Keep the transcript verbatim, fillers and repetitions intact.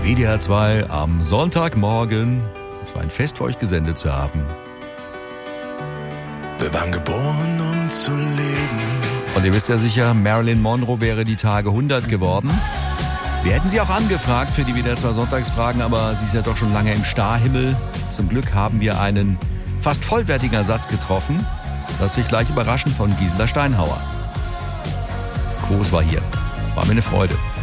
W D R zwei am Sonntagmorgen. Es war ein Fest für euch gesendet zu haben. Wir waren geboren, um zu leben. Und ihr wisst ja sicher, Marilyn Monroe wäre die Tage hundert geworden. Wir hätten sie auch angefragt für die W D R zwei Sonntagsfragen, aber sie ist ja doch schon lange im Starrhimmel. Zum Glück haben wir einen fast vollwertigen Ersatz getroffen. Lass dich gleich überraschen von Gisela Steinhauer. Groß war hier. War mir eine Freude.